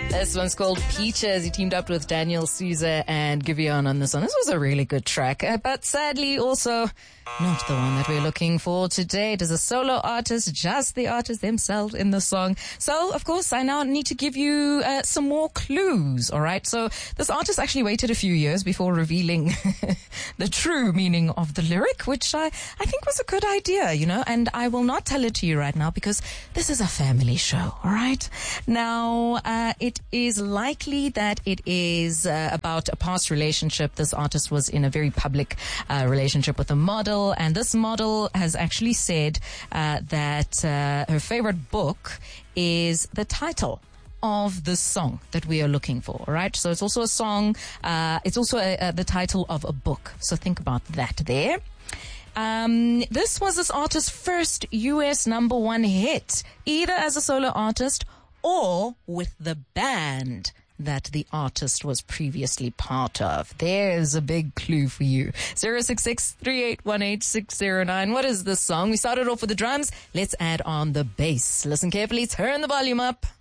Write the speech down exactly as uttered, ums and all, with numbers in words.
This one's called Peaches. He teamed up with Daniel Caesar and Giveon on this one. This was a really good track, uh, but sadly also not the one that we're looking for today. It is a solo artist, just the artist themselves in the song. So, of course, I now need to give you uh, some more clues, all right? So this artist actually waited a few years before revealing the true meaning of the lyric, which I, I think was a good idea, you know, and I will not tell it to you right now because this is a family show, all right? Now, uh, it is likely that it is uh, about a past relationship. This artist was in a very public uh, relationship with a model. And this model has actually said uh, that uh, her favorite book is the title of the song that we are looking for, all right? So it's also a song. Uh, it's also a, a, the title of a book. So think about that there. Um, this was this artist's first U S number one hit, either as a solo artist or with the band that the artist was previously part of. There's a big clue for you. zero six six, three eight one eight, six zero nine. What is this song? We started off with the drums. Let's add on the bass. Listen carefully. Turn the volume up.